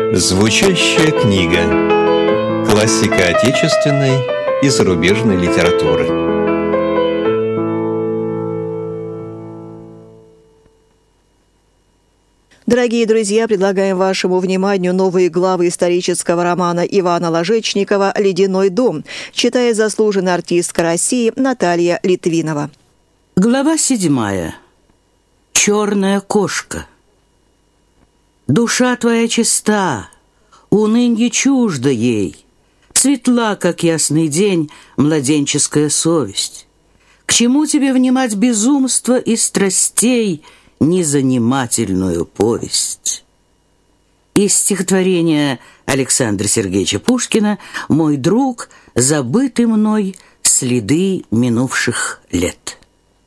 Звучащая книга. Классика отечественной и зарубежной литературы. Дорогие друзья, предлагаем вашему вниманию новые главы исторического романа Ивана Ложечникова «Ледяной дом», читает заслуженная артистка России Наталья Литвинова. Глава 7. Черная кошка. Душа твоя чиста, унынье чуждо ей, светла, как ясный день, младенческая совесть. К чему тебе внимать безумства и страстей, незанимательную повесть? Из стихотворения Александра Сергеевича Пушкина «Мой друг, забытый мной, следы минувших лет».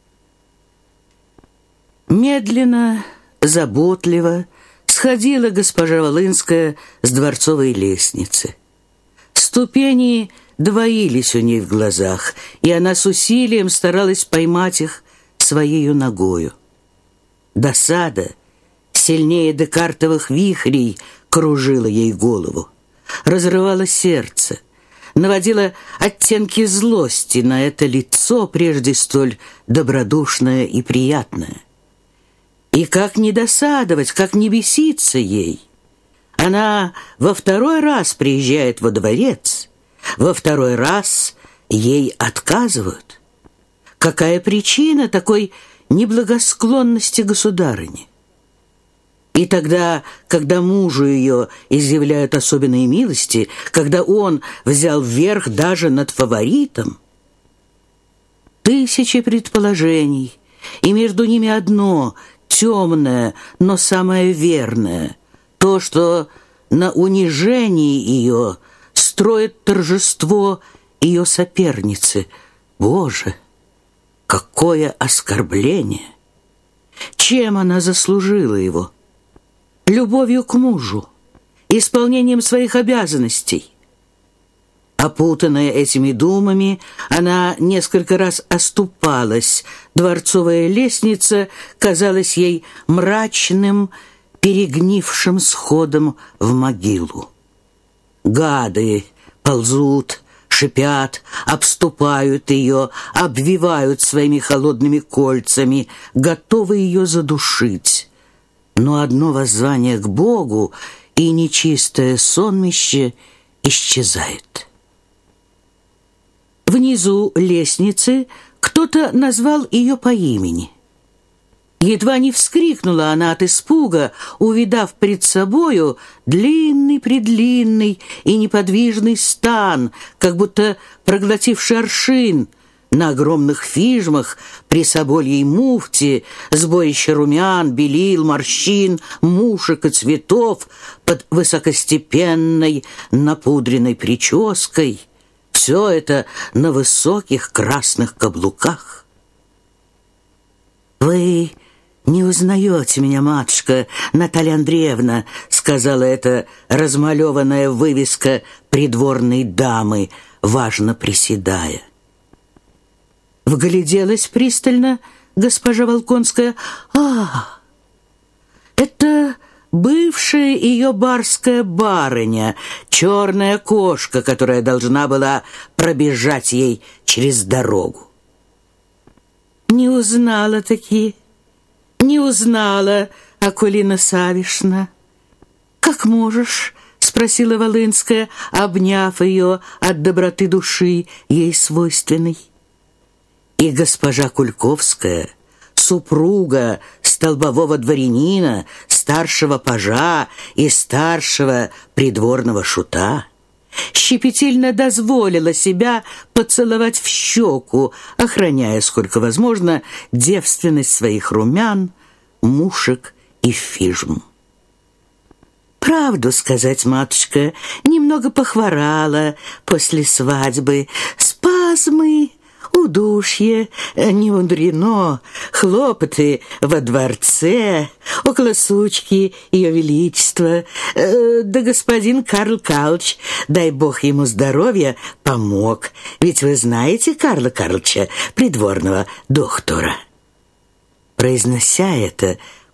Медленно, заботливо сходила госпожа Волынская с дворцовой лестницы. Ступени двоились у ней в глазах, и она с усилием старалась поймать их своею ногою. Досада, сильнее декартовых вихрей, кружила ей голову, разрывала сердце, наводила оттенки злости на это лицо, прежде столь добродушное и приятное. И как не досадовать, как не беситься ей? Она во второй раз приезжает во дворец, во второй раз ей отказывают. Какая причина такой неблагосклонности государыни? И тогда, когда мужу ее изъявляют особенные милости, когда он взял верх даже над фаворитом, тысячи предположений, и между ними одно — темное, но самое верное, то, что на унижении ее строит торжество ее соперницы. Боже, какое оскорбление! Чем она заслужила его? Любовью к мужу, исполнением своих обязанностей. Опутанная этими думами, она несколько раз оступалась. Дворцовая лестница казалась ей мрачным, перегнившим сходом в могилу. Гады ползут, шипят, обступают ее, обвивают своими холодными кольцами, готовы ее задушить. Но одно воззвание к Богу, и нечистое сонмище исчезает. Внизу лестницы кто-то назвал ее по имени. Едва не вскрикнула она от испуга, увидав пред собою длинный-предлинный и неподвижный стан, как будто проглотивший аршин. На огромных фижмах, при собольей муфте, сборище румян, белил, морщин, мушек и цветов под высокостепенной напудренной прической. Все это на высоких красных каблуках. «Вы не узнаете меня, матушка Наталья Андреевна», сказала эта размалеванная вывеска придворной дамы, важно приседая. Вгляделась пристально госпожа Волконская. Это бывшая ее барская барыня, черная кошка, которая должна была пробежать ей через дорогу. Не узнала-таки, не узнала, Акулина Савишна. «Как можешь?» — спросила Волынская, обняв ее от доброты души, ей свойственной. И госпожа Кульковская, супруга столбового дворянина, старшего пажа и старшего придворного шута, щепетильно дозволила себя поцеловать в щеку, охраняя, сколько возможно, девственность своих румян, мушек и фижм. «Правду сказать, матушка, немного похворала после свадьбы. Спазмы, удушье, не мудрено, хлопоты во дворце, около сучки ее величества, да господин Карл Карлович, дай бог ему здоровья, помог. Ведь вы знаете Карла Карловича, придворного доктора». Произнося это,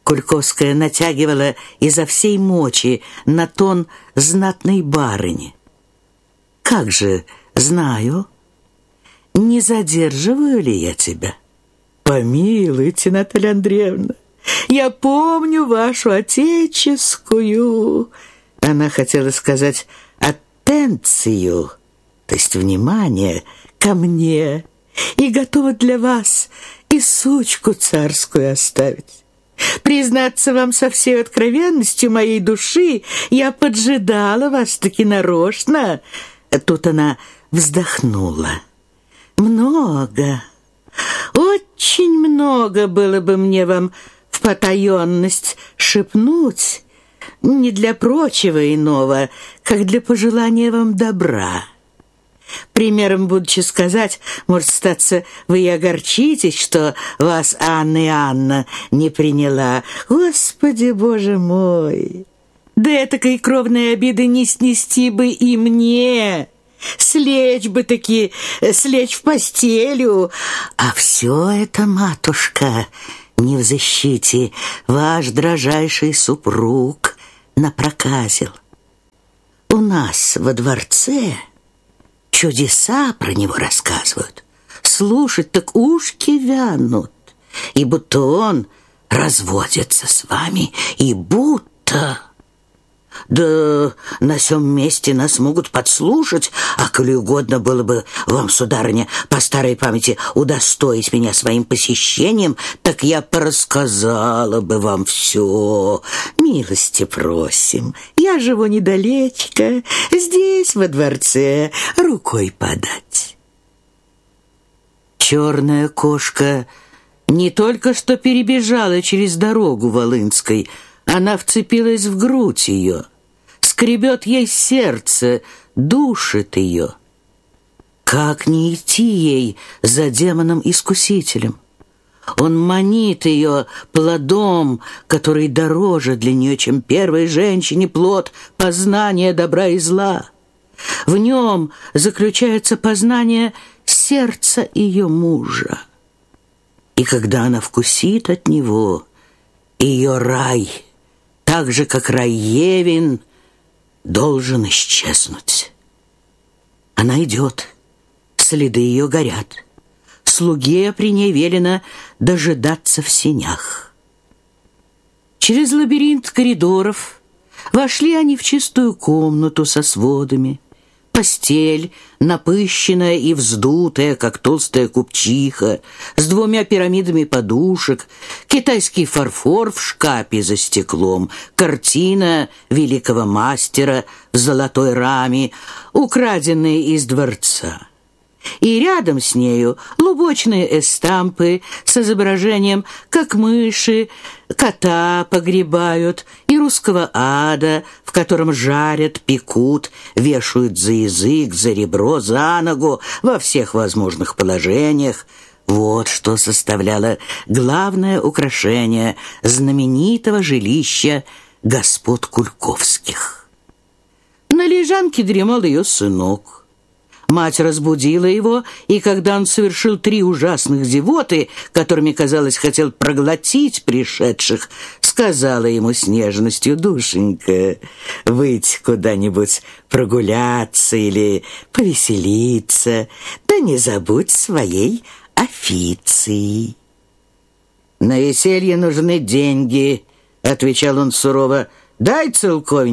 Кульковская натягивала изо всей мочи на тон знатной барыни. «Как же, знаю. Не задерживаю ли я тебя?» «Помилуйте, Наталья Андреевна, я помню вашу отеческую...» Она хотела сказать «аттенцию», то есть «внимание ко мне», и готова для вас и сучку царскую оставить. Признаться вам со всей откровенностью моей души, я поджидала вас таки нарочно. Тут она вздохнула. Много, очень много было бы мне вам в потаенность шепнуть, не для прочего иного, как для пожелания вам добра. Примером будучи сказать, может статься, вы и огорчитесь, что вас Анна и Анна не приняла. Господи, Боже мой! Да этакой кровной обиды не снести бы и мне. Слечь бы таки, слечь в постелю. А все это, матушка, не в защите, ваш дрожайший супруг напроказил. У нас во дворце чудеса про него рассказывают. Слушать так ушки вянут. И будто он разводится с вами, и будто... Да на сём месте нас могут подслушать, а коли угодно было бы вам, сударыня, по старой памяти удостоить меня своим посещением, так я порассказала бы вам все. Милости просим, я живу недалечко, здесь, во дворце, рукой подать. Черная кошка не только что перебежала через дорогу Волынской, она вцепилась в грудь ее, скребет ей сердце, душит ее. Как не идти ей за демоном-искусителем? Он манит ее плодом, который дороже для нее, чем первой женщине плод познания добра и зла. В нем заключается познание сердца ее мужа. И когда она вкусит от него, ее рай, так же, как рай Евин, должен исчезнуть. Она идет, следы ее горят. Слуге при ней велено дожидаться в сенях. Через лабиринт коридоров вошли они в чистую комнату со сводами. Постель, напыщенная и вздутая, как толстая купчиха, с 2 пирамидами подушек, китайский фарфор в шкафе за стеклом, картина великого мастера в золотой раме, украденная из дворца. И рядом с нею лубочные эстампы с изображением, как мыши кота погребают, и русского ада, в котором жарят, пекут, вешают за язык, за ребро, за ногу, во всех возможных положениях. Вот что составляло главное украшение знаменитого жилища господ Кульковских. На лежанке дремал ее сынок. Мать разбудила его, и когда он совершил 3 ужасных зевоты, которыми, казалось, хотел проглотить пришедших, сказала ему с нежностью: «Душенька, выйти куда-нибудь прогуляться или повеселиться, да не забудь своей официи». «На веселье нужны деньги», — отвечал он сурово. «Дай целковень».